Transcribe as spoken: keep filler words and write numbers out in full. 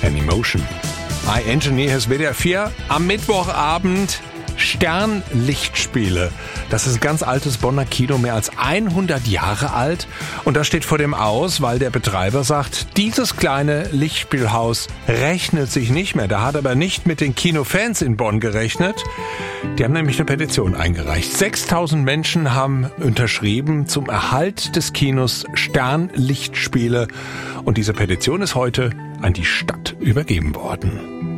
Anymotion. Hi Anthony, hier ist W D R vier. Am Mittwochabend Sternlichtspiele. Das ist ein ganz altes Bonner Kino, mehr als hundert Jahre alt. Und das steht vor dem Aus, weil der Betreiber sagt, dieses kleine Lichtspielhaus rechnet sich nicht mehr. Da hat aber nicht mit den Kinofans in Bonn gerechnet. Die haben nämlich eine Petition eingereicht. sechstausend Menschen haben unterschrieben zum Erhalt des Kinos Sternlichtspiele. Und diese Petition ist heute an die Stadt übergeben worden.